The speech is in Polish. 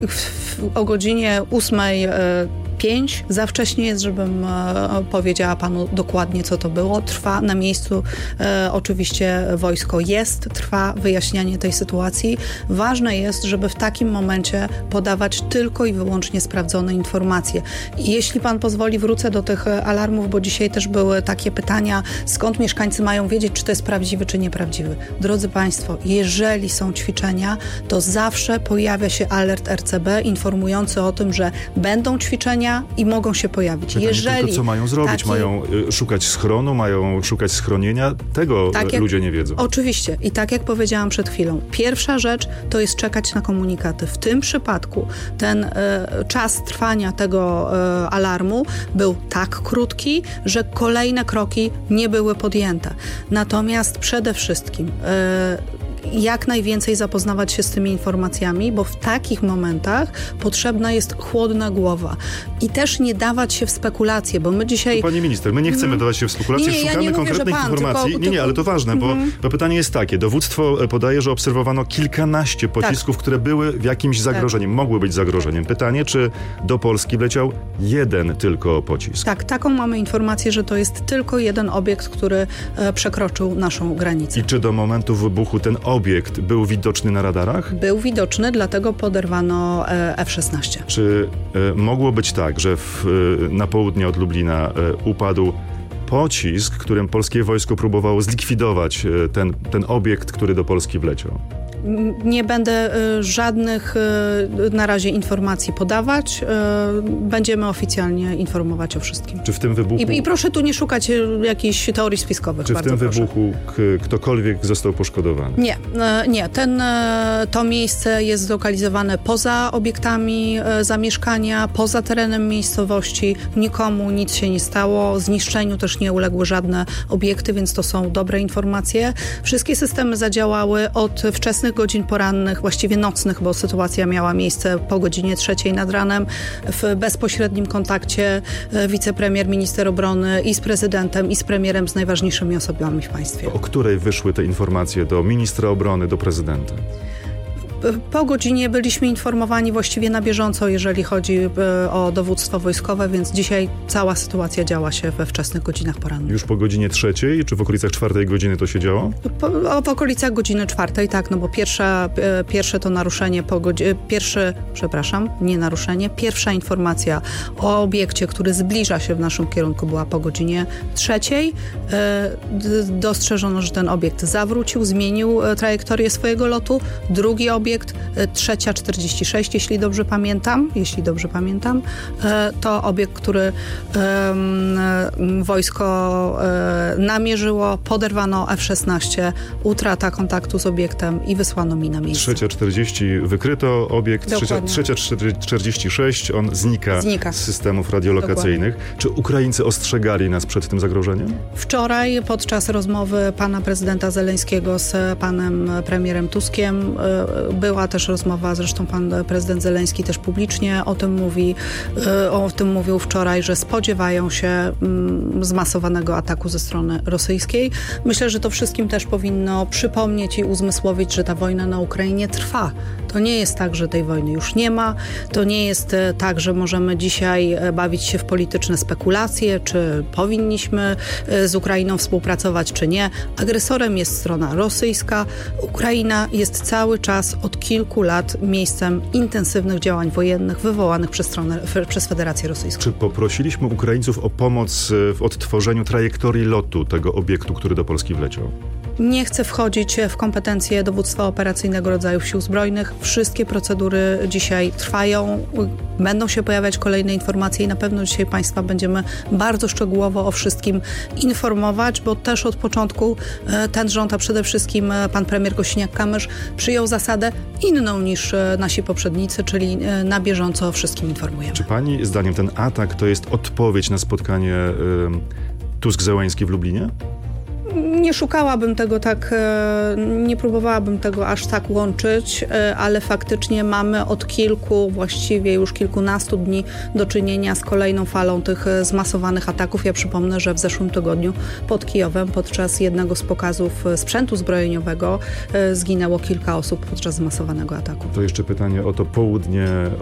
O godzinie 8:05 za wcześnie jest, żebym powiedziała panu dokładnie, co to było. Trwa na miejscu, oczywiście wojsko jest, trwa wyjaśnianie tej sytuacji. Ważne jest, żeby w takim momencie podawać tylko i wyłącznie sprawdzone informacje. I jeśli pan pozwoli, wrócę do tych alarmów, bo dzisiaj też były takie pytania, skąd mieszkańcy mają wiedzieć, czy to jest prawdziwy, czy nieprawdziwy. Drodzy państwo, jeżeli są ćwiczenia, to zawsze pojawia się alert RCB informujący o tym, że będą ćwiczenia i mogą się pojawić. Jeżeli tylko co mają zrobić? Mają szukać schronu, mają szukać schronienia? Tego ludzie nie wiedzą. Oczywiście. I tak jak powiedziałam przed chwilą, pierwsza rzecz to jest czekać na komunikaty. W tym przypadku ten czas trwania tego alarmu był tak krótki, że kolejne kroki nie były podjęte. Natomiast przede wszystkim jak najwięcej zapoznawać się z tymi informacjami, bo w takich momentach potrzebna jest chłodna głowa. I też nie dawać się w spekulacje, bo my dzisiaj... Pani minister, my nie chcemy dawać się w spekulacje, szukamy konkretnych informacji. Nie, ale to ważne, bo pytanie jest takie. Dowództwo podaje, że obserwowano kilkanaście pocisków, które były w jakimś zagrożeniem, mogły być zagrożeniem. Pytanie, czy do Polski wleciał jeden tylko pocisk? Tak, taką mamy informację, że to jest tylko jeden obiekt, który przekroczył naszą granicę. I czy do momentu wybuchu ten obiekt był widoczny na radarach? Był widoczny, dlatego poderwano F-16. Czy mogło być tak, że na południe od Lublina upadł pocisk, którym polskie wojsko próbowało zlikwidować ten obiekt, który do Polski wleciał? Nie będę żadnych na razie informacji podawać. Będziemy oficjalnie informować o wszystkim. Czy w tym wybuchu... I proszę tu nie szukać jakichś teorii spiskowych. Czy w tym wybuchu ktokolwiek został poszkodowany? Nie. To miejsce jest zlokalizowane poza obiektami zamieszkania, poza terenem miejscowości. Nikomu nic się nie stało. Zniszczeniu też nie uległy żadne obiekty, więc to są dobre informacje. Wszystkie systemy zadziałały od wczesnych godzin porannych, właściwie nocnych, bo sytuacja miała miejsce po godzinie 3:00 nad ranem, w bezpośrednim kontakcie wicepremier, minister obrony i z prezydentem, i z premierem, z najważniejszymi osobami w państwie. O której wyszły te informacje do ministra obrony, do prezydenta? Po godzinie byliśmy informowani właściwie na bieżąco, jeżeli chodzi o dowództwo wojskowe, więc dzisiaj cała sytuacja działa się we wczesnych godzinach porannych. Już po godzinie 3:00, czy w okolicach 4:00 godziny to się działo? W okolicach godziny 4:00, tak, no bo pierwsze to naruszenie pierwsza informacja o obiekcie, który zbliża się w naszym kierunku, była po godzinie 3:00. Dostrzeżono, że ten obiekt zawrócił, zmienił trajektorię swojego lotu. Drugi obiekt, 3:46, jeśli dobrze pamiętam, to obiekt, który wojsko namierzyło, poderwano F-16, utrata kontaktu z obiektem i wysłano mi na miejsce. 3:40 wykryto obiekt, 3:46 on znika z systemów radiolokacyjnych. Dokładnie. Czy Ukraińcy ostrzegali nas przed tym zagrożeniem? Wczoraj podczas rozmowy pana prezydenta Zeleńskiego z panem premierem Tuskiem była też rozmowa, zresztą pan prezydent Zeleński też publicznie o tym mówił wczoraj, że spodziewają się zmasowanego ataku ze strony rosyjskiej. Myślę, że to wszystkim też powinno przypomnieć i uzmysłowić, że ta wojna na Ukrainie trwa. To nie jest tak, że tej wojny już nie ma. To nie jest tak, że możemy dzisiaj bawić się w polityczne spekulacje, czy powinniśmy z Ukrainą współpracować, czy nie. Agresorem jest strona rosyjska. Ukraina jest cały czas od kilku lat miejscem intensywnych działań wojennych wywołanych przez Federację Rosyjską. Czy poprosiliśmy Ukraińców o pomoc w odtworzeniu trajektorii lotu tego obiektu, który do Polski wleciał? Nie chcę wchodzić w kompetencje dowództwa operacyjnego rodzajów sił zbrojnych. Wszystkie procedury dzisiaj trwają. Będą się pojawiać kolejne informacje i na pewno dzisiaj Państwa będziemy bardzo szczegółowo o wszystkim informować, bo też od początku ten rząd, a przede wszystkim pan premier Kosiniak-Kamysz przyjął zasadę inną niż nasi poprzednicy, czyli na bieżąco o wszystkim informujemy. Czy pani zdaniem ten atak to jest odpowiedź na spotkanie Tusk-Zełański w Lublinie? Nie szukałabym tego tak, nie próbowałabym tego aż tak łączyć, ale faktycznie mamy od właściwie już kilkunastu dni do czynienia z kolejną falą tych zmasowanych ataków. Ja przypomnę, że w zeszłym tygodniu pod Kijowem podczas jednego z pokazów sprzętu zbrojeniowego zginęło kilka osób podczas zmasowanego ataku. To jeszcze pytanie o to południe